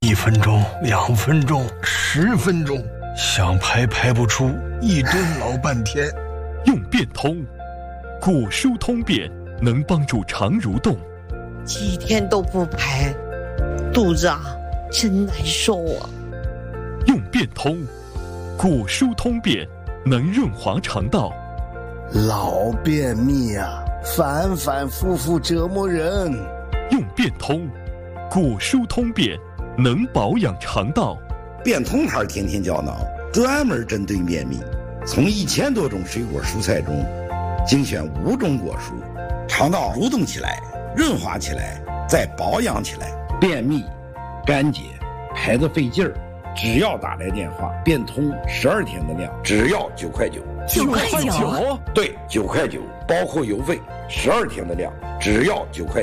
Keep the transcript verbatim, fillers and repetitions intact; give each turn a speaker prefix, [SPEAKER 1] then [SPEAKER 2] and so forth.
[SPEAKER 1] 一分钟、两分钟、十分钟，想排排不出，一顿老半天。
[SPEAKER 2] 用变通，果蔬通便能帮助肠蠕动。
[SPEAKER 3] 几天都不排，肚子啊真难受啊。
[SPEAKER 2] 用变通，果蔬通便能润滑肠道。
[SPEAKER 4] 老便秘啊，反反复复折磨人。
[SPEAKER 2] 用变通，果蔬通便能保养肠道。
[SPEAKER 5] 变通牌天天胶囊专门针对便秘，从一千多种水果蔬菜中精选五种果蔬，肠道蠕动起来，润滑起来，再保养起来。便秘、干结、排得费劲儿，只要打来电话，变通十二天的量，只要九块九。
[SPEAKER 2] 九块九？
[SPEAKER 5] 对，九块九，包括邮费，十二天的量，只要九块九。